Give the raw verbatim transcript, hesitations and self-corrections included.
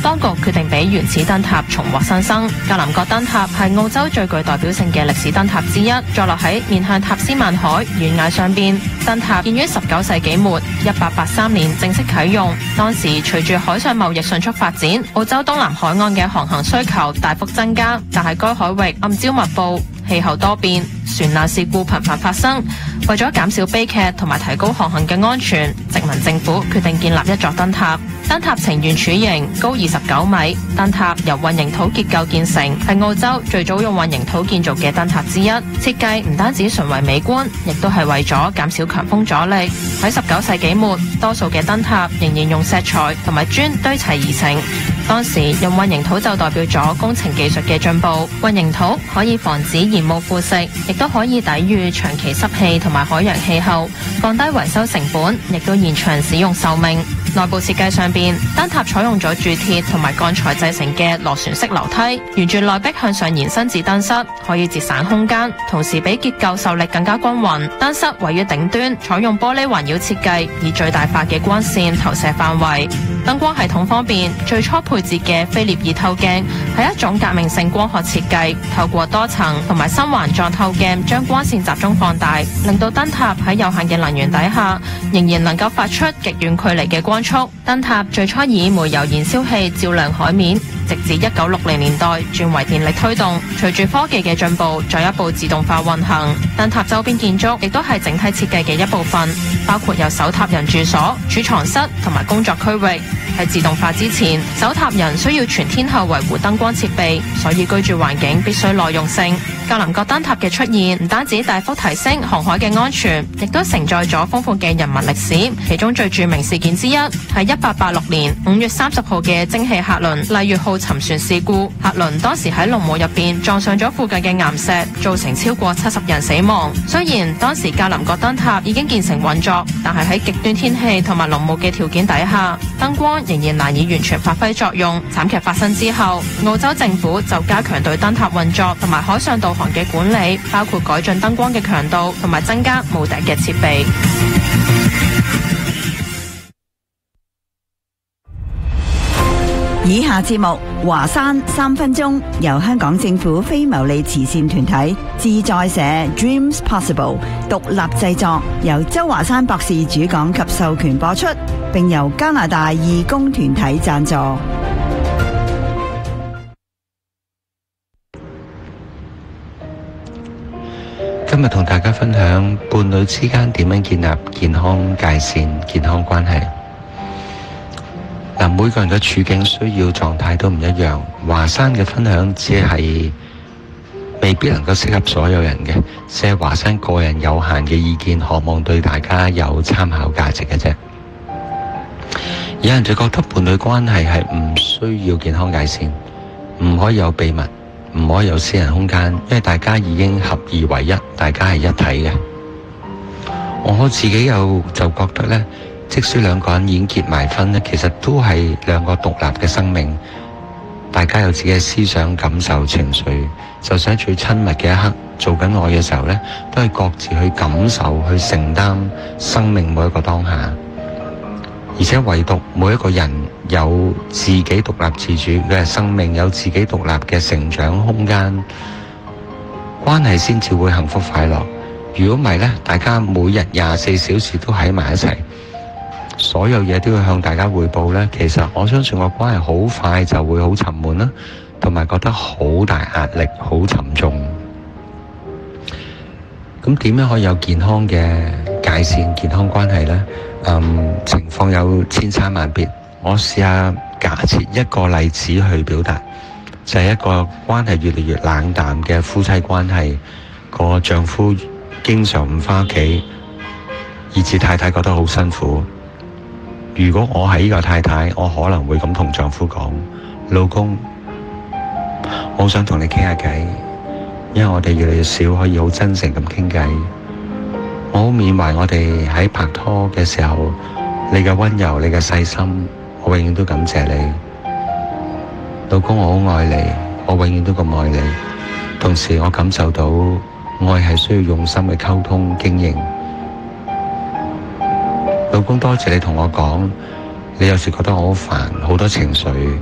當局決定俾原始燈塔重獲新生。格林覺燈塔係澳洲最具代表性嘅歷史燈塔之一，坐落喺面向塔斯曼海懸崖上邊。燈塔建於十九世紀末，一八八三年正式啟用。當時隨住海上貿易迅速發展，澳洲東南海岸嘅航行需求大幅增加，但係該海域暗礁密布，氣候多變，船難事故頻繁發生。為咗減少悲劇同埋提高航行嘅安全，殖民政府決定建立一座燈塔。燈塔呈圓柱形，高二十九米。燈塔由混凝土結構建成，係澳洲最早用混凝土建造嘅燈塔之一。設計唔單止純為美觀，亦都係為咗減少強風阻力。喺十九世紀末，多數嘅燈塔仍然用石材同埋磚堆砌而成。當時用混凝土就代表咗工程技術嘅進步。混凝土可以防止鹽霧腐蝕，亦都可以抵禦長期濕氣同埋海洋氣候，降低維修成本，亦都延長使用壽命。內部設計上邊，燈塔採用咗鑄鐵同埋鋼材製成嘅螺旋式樓梯，沿住內壁向上延伸至燈室，可以節省空間，同時比結構受力更加均勻。燈室位於頂端，採用玻璃環繞設計，以最大化嘅光線投射範圍。燈光系統方面，最初配置嘅菲涅爾透鏡係一種革命性光學設計，透過多層同埋心環狀透鏡將光線集中放大，令到燈塔喺有限嘅能源底下，仍然能夠發出極遠距離嘅光速。燈塔最初以煤油燃燒器照亮海面，直至一九六零年代轉為電力推動。隨住科技嘅進步，進一步自動化運行。燈塔周邊建築亦都係整體設計嘅一部分，包括有守塔人住所、儲藏室同埋工作區域。喺自動化之前，守塔人需要全天候維護燈光設備，所以居住環境必須耐用性。格林覺燈塔嘅出現唔單止大幅提升航海嘅安全，亦都承載咗豐富嘅人民歷史。其中最著名事件之一係一八八六年五月三十號嘅蒸汽客輪麗月號沉船事故。客輪當時喺龍母入邊撞上咗附近嘅岩石，造成超過七十人死亡。雖然當時格林覺燈塔已經建成運作，但係喺極端天氣同埋濃霧嘅條件底下，燈光仍然難以完全發揮作用。慘劇發生之後，澳洲政府就加強對燈塔運作同埋海上導航嘅管理，包括改進燈光嘅強度同埋增加無敵嘅設備。 以下節目華山三分鐘，由香港政府非牟利慈善團體自在社 Dreams Possible 獨立製作，由周華山博士主講及授權播出，並由加拿大義工團體贊助。 今日同大家分享伴侶之間點樣建立健康界線、健康關係。嗱，每個人嘅處境、需要、狀態都唔一樣。華山嘅分享只係未必能夠適合所有人嘅，只係華山個人有限嘅意見，渴望對大家有參考價值嘅啫。有人就覺得伴侶關係係唔需要健康界線，唔可以有秘密，唔可以有私人空間，因為大家已經合二為一，大家係一體嘅。我自己又就覺得呢，即使兩個人已經結埋婚咧，其實都係兩個獨立嘅生命，大家有自己嘅思想、感受、情緒，就算喺最親密嘅一刻做緊愛嘅時候咧，都係各自去感受、去承擔生命每一個當下。而且唯獨每一個人有自己獨立自主嘅生命，有自己獨立嘅成長空間，關係先至會幸福快樂。如果唔係咧，大家每日廿四小時都喺埋一齊，所有嘢都要向大家匯報咧，其實我相信個關係好快就會好沉悶啦，同埋覺得好大壓力、好沉重。咁點樣可以有健康嘅界線、健康關係呢？嗯，情況有千差萬別。我試下假設一個例子去表達，就係一個關係越嚟越冷淡嘅夫妻關係，個丈夫經常唔返屋企，以致太太覺得好辛苦。如果我係呢個太太，我可能會咁同丈夫講：老公，我好想同你傾下偈，因為我哋越嚟越少可以好真誠咁傾偈。我好緬懷我哋喺拍拖嘅時候，你嘅溫柔，你嘅細心，我永遠都感謝你。老公，我好愛你，我永遠都咁愛你。同時我感受到愛係需要用心嘅溝通經營。老公，多謝你同我講，你有時覺得我好煩，好多情緒。